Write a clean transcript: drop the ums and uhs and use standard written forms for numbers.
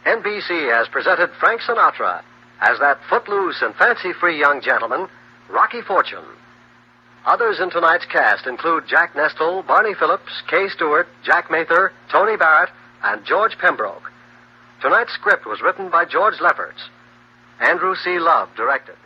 NBC has presented Frank Sinatra as that footloose and fancy-free young gentleman, Rocky Fortune. Others in tonight's cast include Jack Nestle, Barney Phillips, Kay Stewart, Jack Mather, Tony Barrett, and George Pembroke. Tonight's script was written by George Lefferts. Andrew C. Love directed.